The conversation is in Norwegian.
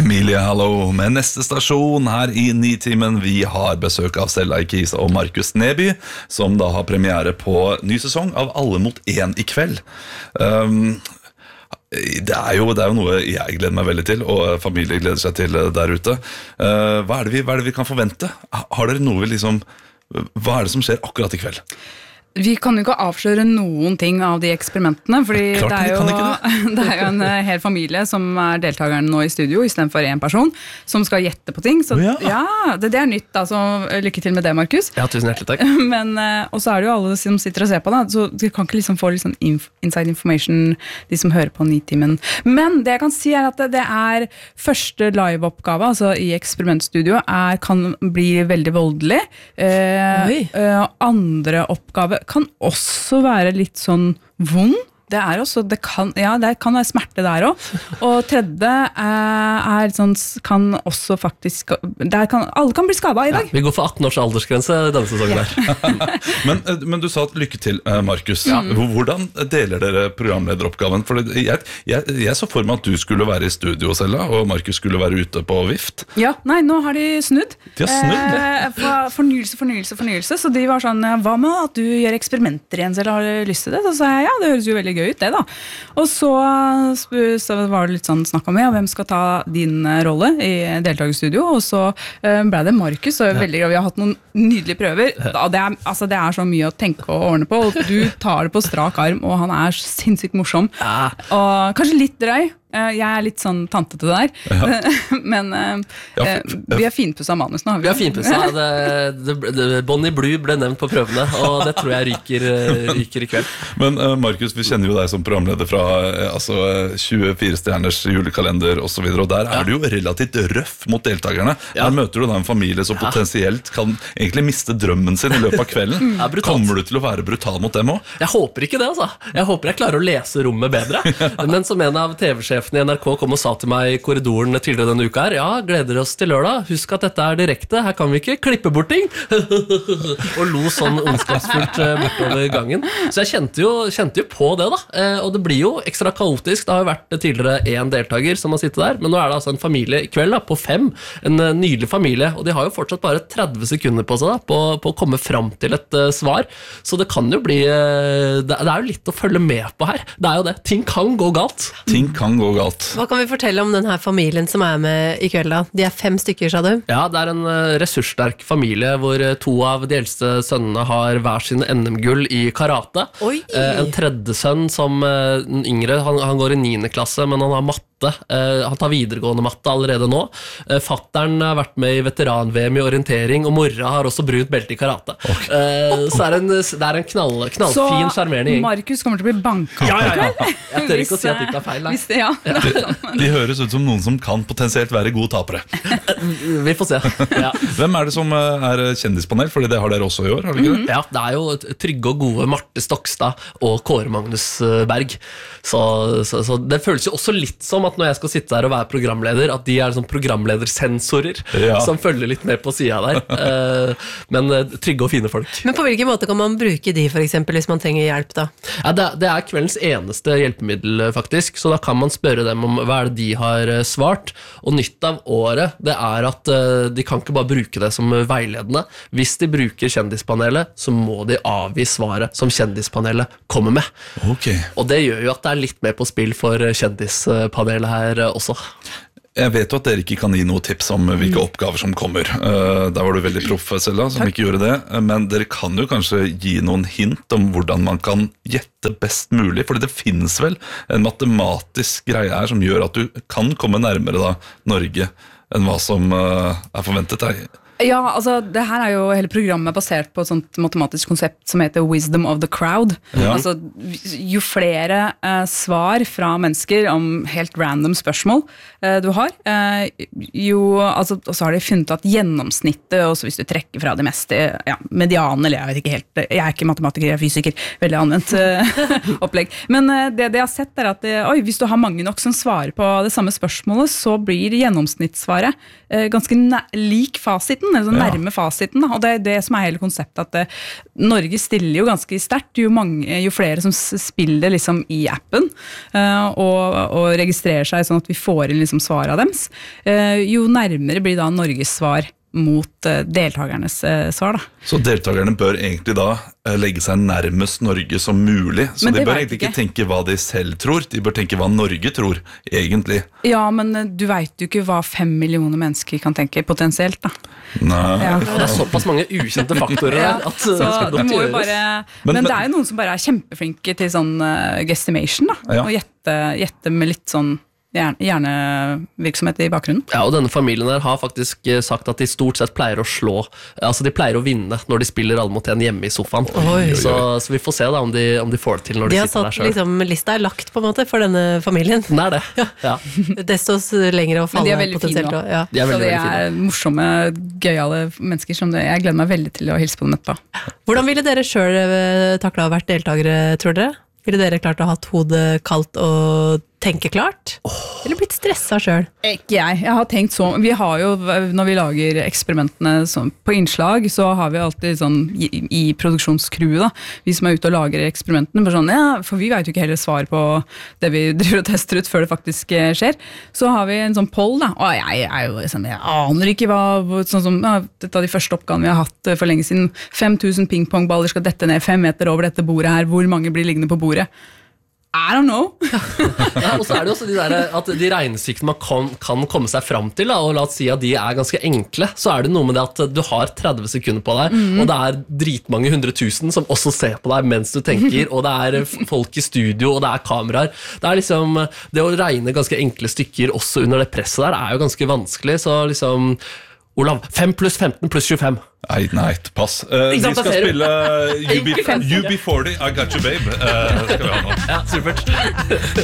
Emilie, hallo, med neste stasjon her i Nitimen. Vi har besøk av Stella Ikisa og Markus Neby, som da har premiere på ny sesong av Alle mot én i kveld. Det er jo noe jeg gleder meg veldig til, og familie gleder seg til der ute. Hva er det vi kan forvente? Har dere noe hva er det som skjer akkurat i kveld? Vi kan jo ikke avsløre noen ting av de eksperimentene, fordi det er jo en hel familie som er deltakerne nå i studio, i stedet for en person, som skal gjette på ting. Så ja, det er nytt, altså. Lykke til med det, Markus. Ja, tusen hjertelig takk. Men, og så er det jo alle som sitter og ser på, da, så du kan ikke liksom få liksom inside information, de som hører på Nitimen. Men det jeg kan si er at det er første live-oppgave, altså i eksperimentstudio, kan bli veldig voldelig. Andre oppgave kan også være litt sånn vond. Det kan være smerte der også. Og tredje er sånn, kan også faktisk, alle kan bli skadet i dag. Ja, vi går for 18 års aldersgrense denne sesongen der. men du sa at lykke til, Markus. Ja. Hvordan deler dere programlederoppgaven? For jeg så for meg at du skulle være i studio, Sella, og Markus skulle være ute på vift. Ja, nei, nå har de snudd. De har snudd? Fornyelse. Så de var sånn, hva med at du gjør eksperimenter igjen, Sella, har du lyst til det? Så sa jeg, ja, det høres jo veldig gøy ut det da. Og så var det litt sånn snakk om hvem skal ta din rolle i deltakerstudio, og så ble det Markus, og veldig glad. Vi har hatt noen nydelige prøver. Det er så mye å tenke og ordne på, og du tar det på strak arm, og han er sinnssykt morsom. Og kanskje litt drøy. Jeg er litt sånn tante til det der. Men vi har finpusset manus nå. Vi har finpusset. Bonnie Blue ble nevnt på prøvene, og det tror jeg ryker i kveld. Men Markus, vi kjenner jo deg som programleder fra 24 stjerners julekalender og så videre, og der er du jo relativt røff mot deltakerne. Der møter du da en familie som potensielt kan egentlig miste drømmen sin i løpet av kvelden. Kommer du til å være brutal mot dem også? Jeg håper ikke det, altså. Jeg håper jeg klarer å lese rommet bedre. Men som en av TV-sjefen i NRK kom og sa til meg i korridoren tidligere denne uka her, ja, gleder oss til lørdag, husk at dette er direkte, her kan vi ikke klippe bort ting. Og lo sånn ondskapsfullt bortover gangen. Så jeg kjente jo på det da, og det blir jo ekstra kaotisk. Det har jo vært tidligere en deltaker som har sittet der, men nå er det altså en familie i kveld da, på 5, en nydelig familie, og de har jo fortsatt bare 30 sekunder på seg da, på å komme frem til et svar, så det kan jo bli, det er jo litt å følge med på her. Det er jo det, ting kan gå galt. Ting kan gå galt. Hva kan vi fortelle om denne familien som er med i kveld da? De er 5 stykker, sa du? Ja, det er en ressurssterk familie hvor 2 av de eldste sønnene har hver sin NM-gull i karate. En tredje sønn som den yngre, han går i 9. klasse, men han har matte. Han tar videregående matte allerede nå. Fatteren har vært med i veteran-VM i orientering, og mora har også brunt belte i karate. Så det er en knallfin, charmerende gjeng. Så Markus kommer til å bli banket? Ja. Jeg tør ikke å si at det ikke er feil. De høres ut som noen som kan potensielt være gode tapere. Vi får se. Ja. Hvem er det som er kjendispanel? Fordi det har dere også i år, har dere ikke det? Ja, det er jo trygge og gode Marte Stokstad og Kåre Magnus Berg. Så det føles jo også litt som at når jeg skal sitte der og være programleder, at de er sånn programledersensorer som følger litt med på siden der. Men trygge og fine folk. Men på hvilken måte kan man bruke de, for eksempel, hvis man trenger hjelp da? Ja, det er kveldens eneste hjelpemiddel, faktisk. Så da kan man spørre dem om hva er det de har svart. Og nytt av året, det er at de kan ikke bare bruke det som veiledende. Hvis de bruker kjendispanelet, så må de avgi svaret som kjendispanelet kommer med. Og det gjør jo at det er litt mer på spill for kjendispanelet her også. Jeg vet jo at dere ikke kan gi noe tips om hvilke oppgaver som kommer. Der var du veldig proff, Sella, som ikke gjorde det. Men dere kan jo kanskje gi noen hint om hvordan man kan gjette best mulig, fordi det finnes vel en matematisk greie her som gjør at du kan komme nærmere da Norge enn hva som er forventet deg. Ja, altså det her er jo hele programmet basert på et sånt matematisk konsept som heter Wisdom of the Crowd. Altså jo flere svar fra mennesker om helt random spørsmål du har, altså, og så har de funnet at gjennomsnittet, og så hvis du trekker fra det meste, medianen, eller jeg vet ikke helt, jeg er ikke matematiker, jeg er fysiker, veldig anvendt opplegg. Men det jeg har sett er at hvis du har mange nok som svarer på det samme spørsmålet, så blir gjennomsnittssvaret ganske lik fasiten. fasiten, altså nærme fasiten. Da. Og det er det som er hele konseptet, at Norge stiller jo ganske sterkt, jo flere som spiller liksom i appen, og registrerer seg sånn at vi får inn liksom svaret av dems, jo nærmere blir da Norges svar mot deltakernes svar. Da. Så deltakerne bør egentlig da legge seg nærmest Norge som mulig, så de bør egentlig ikke tenke hva de selv tror, de bør tenke hva Norge tror, egentlig. Ja, men du vet jo ikke hva 5 millioner mennesker kan tenke potensielt, da. Nei. Ja. Det er såpass mange ukjente faktorer Ja, at så det skal du godt må jo gjøres. bare, men det er jo noen som bare er kjempeflinke til sånn guesstimation, da, Ja. og gjette med litt sånn hjernevirksomhet i bakgrunnen. Ja, og denne familien her har faktisk sagt at de stort sett pleier å slå, altså de pleier å vinne når de spiller alle mot en hjemme i sofaen. Oi. Så vi får se da om de får det til når De de har sitter satt der selv. liksom, lista er lagt på en måte for denne familien. Den er det. Ja. Desto lenger å Men falle de er veldig potensielt. fine også, ja. De er Så veldig, de veldig fine. er morsomme, gøyale mennesker som jeg gleder meg veldig til å hilse på dem etterpå. Hvordan ville dere selv takla å ha vært deltakere, tror dere? Ville dere klart å ha hatt hodet kaldt og tenke klart? Eller blitt stressa selv? Ikke jeg. Jeg har tenkt så. Vi har jo, når vi lager eksperimentene på innslag, så har vi alltid sånn i produksjonscrewet, da, vi som er ute og lager eksperimentene, for, sånn, ja, for vi vet jo ikke heller svar på det vi driver og tester ut før det faktisk skjer. Så har vi en sånn poll, da, og jeg er jo liksom, jeg aner ikke hva, sånn som dette av de første oppgavene vi har hatt for lenge siden, 5000 pingpongballer skal dette ned 5 meter over dette bordet her, hvor mange blir liggende på bordet? I don't know. Ja, og så er det også de, at de regnestykkene man kan komme seg fram til, da, og la oss si at de er ganske enkle, så er det noe med det at du har 30 sekunder på deg, og det er dritmange 100 000 som også ser på deg mens du tenker, og det er folk i studio, og det er kameraer. Det er liksom, det å regne ganske enkle stykker også under det presset der er jo ganske vanskelig, så liksom Olav, 5 pluss 15 pluss 25. Nei, pass. Vi sant, skal da ser du. spille UB40, I Got You Babe. Skal vi ha nå. Ja, supert.